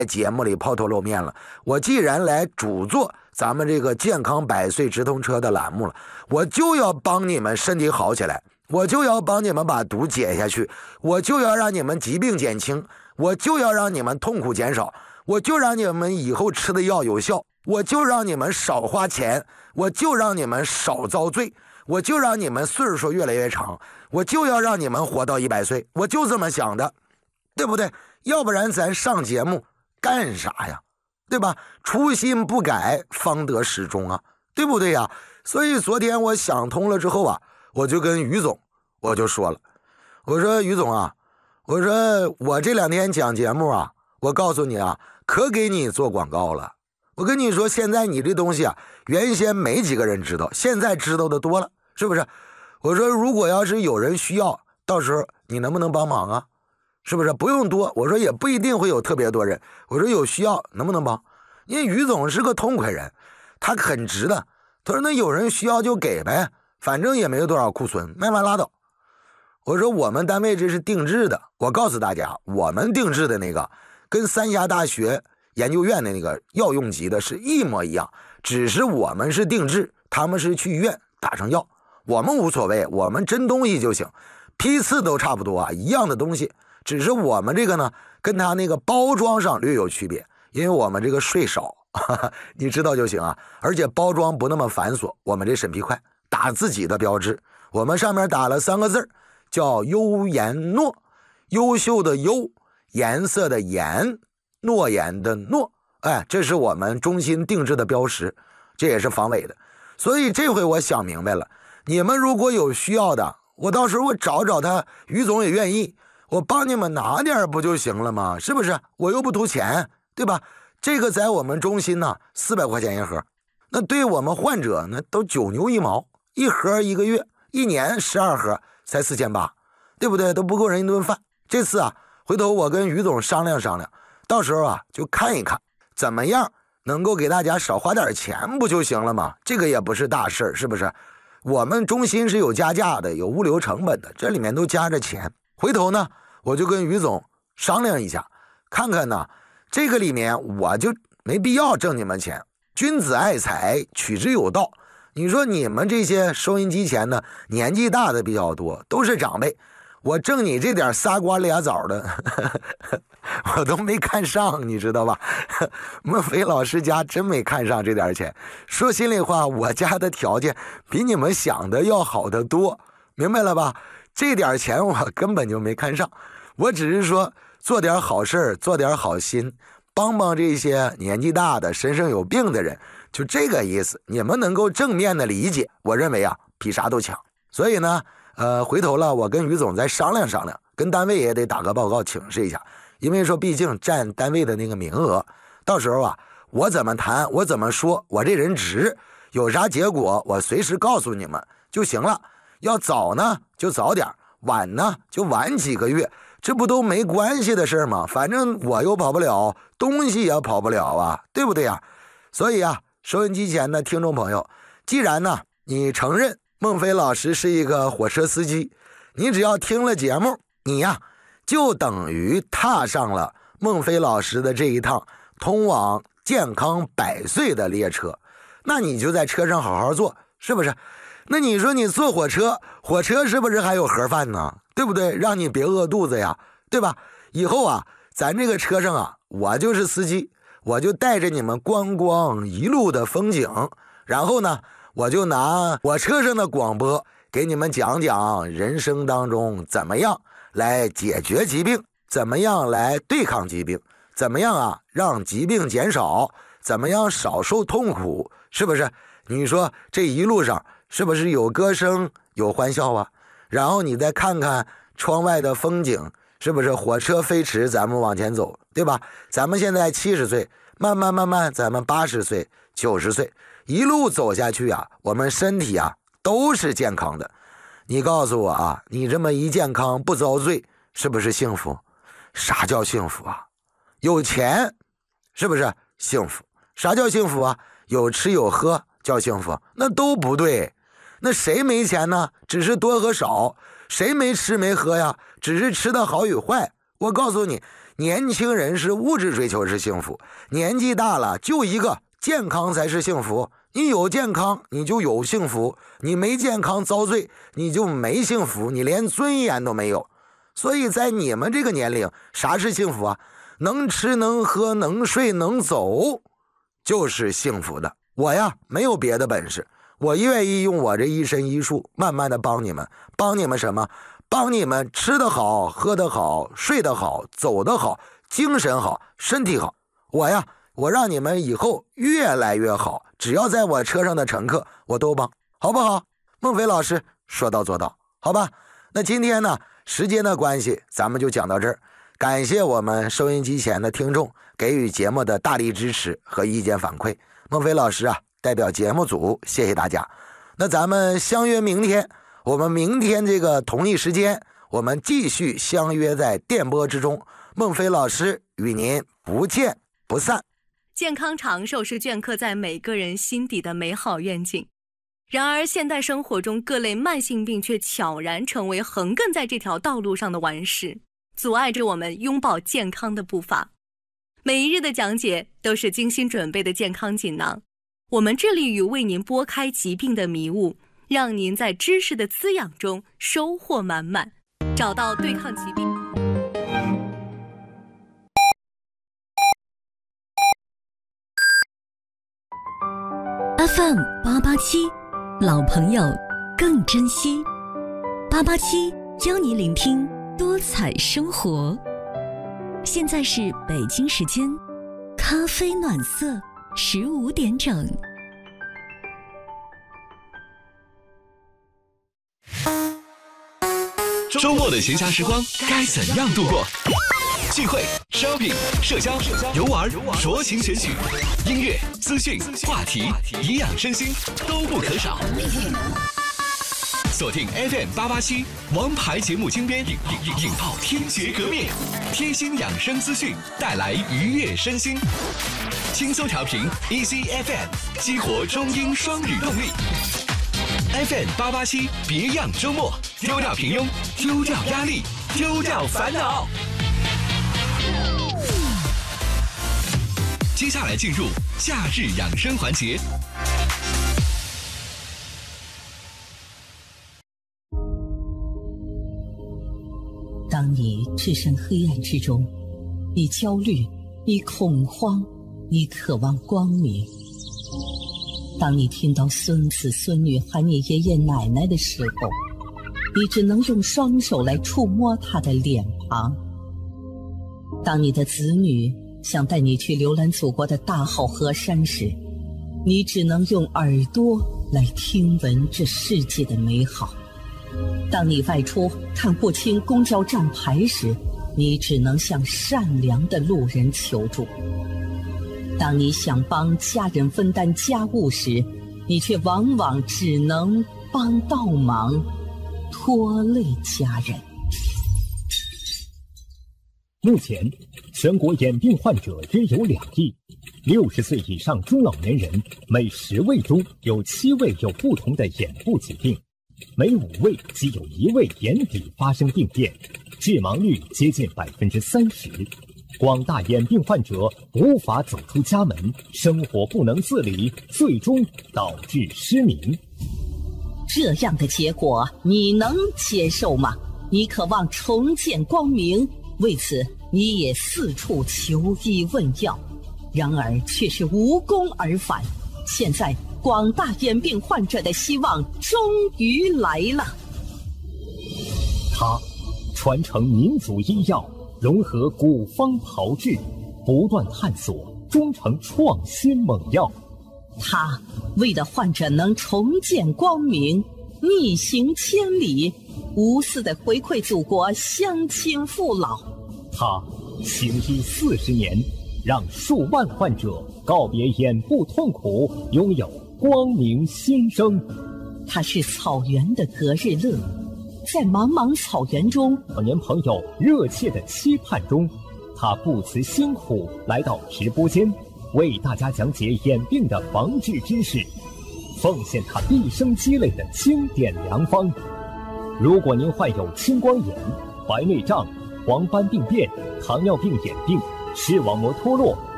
节目里抛头露面了，我既然来主做咱们这个健康百岁直通车的栏目了，我就要帮你们身体好起来，我就要帮你们把毒解下去，我就要让你们疾病减轻，我就要让你们痛苦减少，我就让你们以后吃的药有效，我就让你们少花钱，我就让你们少遭罪，我就让你们岁数越来越长，我就要让你们活到100岁，我就这么想的，对不对？要不然咱上节目干啥呀？对吧？初心不改，方得始终啊，对不对呀？所以昨天我想通了之后啊，我就跟于总我就说了，我说于总啊，我说我这2天讲节目啊，我告诉你啊，可给你做广告了。我跟你说，现在你这东西啊，原先没几个人知道，现在知道的多了，是不是？我说如果要是有人需要，到时候你能不能帮忙啊？是不是？不用多，我说也不一定会有特别多人，我说有需要能不能帮？因为于总是个痛快人，他很直的，他说那有人需要就给呗，反正也没有多少库存，卖完拉倒。我说我们单位这是定制的，我告诉大家，我们定制的那个跟三峡大学研究院的那个药用级的是一模一样，只是我们是定制，他们是去医院打成药，我们无所谓，我们真东西就行，批次都差不多啊，一样的东西，只是我们这个呢跟他那个包装上略有区别，因为我们这个税少你知道就行啊，而且包装不那么繁琐，我们这审批快，打自己的标志，我们上面打了3个字叫优颜诺，优秀的优，颜色的颜，诺言的诺，哎，这是我们中心定制的标识，这也是防伪的。所以这回我想明白了，你们如果有需要的，我到时候我找找他，于总也愿意，我帮你们拿点不就行了吗？是不是？我又不图钱，对吧？这个在我们中心呢，400块钱一盒，那对我们患者呢都9牛1毛，一盒1个月，1年12盒才4800，对不对？都不够人一顿饭。这次啊，回头我跟于总商量商量，到时候啊就看一看怎么样能够给大家少花点钱不就行了吗？这个也不是大事，是不是？我们中心是有加价的，有物流成本的，这里面都加着钱。回头呢我就跟于总商量一下，看看呢这个里面我就没必要挣你们钱，君子爱财，取之有道。你说你们这些收音机前的年纪大的比较多，都是长辈，我挣你这点仨瓜俩枣的我都没看上，你知道吧？孟非老师家真没看上这点钱，说心里话，我家的条件比你们想的要好得多，明白了吧？这点钱我根本就没看上，我只是说做点好事，做点好心，帮帮这些年纪大的身上有病的人，就这个意思。你们能够正面的理解，我认为啊比啥都强。所以呢回头了我跟于总再商量商量，跟单位也得打个报告请示一下，因为说毕竟占单位的那个名额，到时候啊我怎么谈我怎么说，我这人直，有啥结果我随时告诉你们就行了。要早呢就早点，晚呢就晚几个月，这不都没关系的事吗？反正我又跑不了，东西也跑不了啊，对不对啊？所以啊，收音机前的听众朋友，既然呢你承认孟非老师是一个火车司机，你只要听了节目，你呀就等于踏上了孟非老师的这一趟通往健康100岁的列车，那你就在车上好好坐，是不是？那你说你坐火车，火车是不是还有盒饭呢？对不对？让你别饿肚子呀，对吧？以后啊咱这个车上啊，我就是司机，我就带着你们观光一路的风景，然后呢我就拿我车上的广播给你们讲讲人生当中怎么样来解决疾病，怎么样来对抗疾病，怎么样啊让疾病减少，怎么样少受痛苦，是不是？你说这一路上是不是有歌声有欢笑啊？然后你再看看窗外的风景，是不是火车飞驰咱们往前走，对吧？咱们现在70岁，慢慢咱们80岁90岁，一路走下去啊，我们身体啊都是健康的。你告诉我啊，你这么一健康不遭罪，是不是幸福？啥叫幸福啊？有钱是不是幸福？啥叫幸福啊？有吃有喝叫幸福？那都不对。那谁没钱呢？只是多和少。谁没吃没喝呀？只是吃的好与坏。我告诉你， 年轻人是物质追求是幸福，年纪大了就一个健康才是幸福。你有健康你就有幸福，你没健康遭罪你就没幸福，你连尊严都没有。所以在你们这个年龄，啥是幸福啊？能吃能喝能睡能走就是幸福的。我呀没有别的本事，我愿意用我这一身医术慢慢的帮你们。帮你们什么？帮你们吃得好喝得好睡得好走得好精神好身体好。我让你们以后越来越好，只要在我车上的乘客我都帮，好不好？孟非老师说到做到，好吧？那今天呢时间的关系咱们就讲到这儿，感谢我们收音机前的听众给予节目的大力支持和意见反馈。孟非老师啊代表节目组谢谢大家。那咱们相约明天，我们明天这个同一时间我们继续相约在电波之中，孟非老师与您不见不散。 健康长寿是镌刻在每个人心底的美好愿景，然而现代生活中各类慢性病却悄然成为横亘在这条道路上的顽石，阻碍着我们拥抱健康的步伐。每一日的讲解都是精心准备的健康锦囊，我们致力于为您拨开疾病的迷雾，让您在知识的滋养中收获满满，找到对抗疾病。 FM 887，老朋友更珍惜。887邀你聆听多彩生活。现在是北京时间，咖啡暖色15点整。 周末的闲暇时光该怎样度过？聚会、shopping、社交、游玩、酌情选曲、音乐、资讯、话题、颐养身心都不可少。锁定 FM887，王牌节目精编，引爆听觉革命，贴心养生资讯带来愉悦身心，轻松调频 Easy FM， 激活中英双语动力。FM887，别样周末，丢掉平庸，丢掉压力，丢掉烦恼。接下来进入夏日养生环节。 当你置身黑暗之中，你焦虑，你恐慌，你渴望光明。当你听到孙子孙女喊你爷爷奶奶的时候，你只能用双手来触摸他的脸庞。当你的子女想带你去浏览祖国的大好河山时，你只能用耳朵来听闻这世界的美好。当你外出看不清公交站牌时，你只能向善良的路人求助。当你想帮家人分担家务时，你却往往只能帮倒忙，拖累家人。 目前，全国眼病患者约有2亿，60岁以上中老年人每10位中有7位有不同的眼部疾病，每5位即有1位眼底发生病变，致盲率接近30%。广大眼病患者无法走出家门，生活不能自理，最终导致失明。 这样的结果你能接受吗？你渴望重见光明，为此你也四处求医问药，然而却是无功而返。现在广大眼病患者的希望终于来了。 他传承民族医药，融合古方炮制，不断探索，终成创新猛药。 他为了患者能重见光明，逆行千里，无私的回馈祖国乡亲父老。 他行医40年，让数万患者告别眼部痛苦，拥有光明新生。 他是草原的隔日乐，在茫茫草原中， 年朋友热切的期盼中，他不辞辛苦来到直播间，为大家讲解眼病的防治知识，奉献他毕生积累的经典良方。如果您患有青光眼、白内障、 黄斑病变、糖尿病眼病、视网膜脱落、